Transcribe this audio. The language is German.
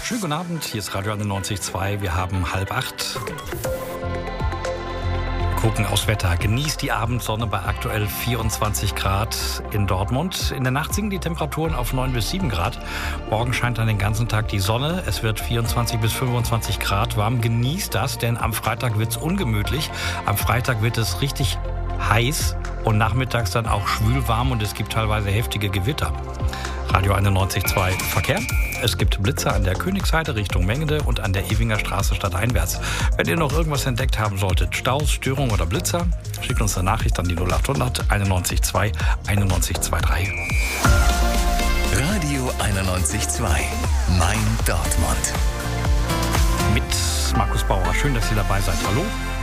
Schönen guten Abend, hier ist Radio 91.2. Wir haben 7:30. Gucken aufs Wetter. Genießt die Abendsonne bei aktuell 24 Grad in Dortmund. In der Nacht sinken die Temperaturen auf 9 bis 7 Grad. Morgen scheint dann den ganzen Tag die Sonne. Es wird 24 bis 25 Grad warm. Genießt das, denn am Freitag wird es ungemütlich. Am Freitag wird es richtig heiß und nachmittags dann auch schwül warm und es gibt teilweise heftige Gewitter. Radio 91.2 Verkehr. Es gibt Blitzer an der Königsheide Richtung Mengede und an der Ewinger Straße stadteinwärts. Wenn ihr noch irgendwas entdeckt haben solltet, Staus, Störungen oder Blitzer, schickt uns eine Nachricht an die 0800 91.2 9123. Radio 91.2 Main Dortmund. Mit Markus Bauer. Schön, dass ihr dabei seid. Hallo.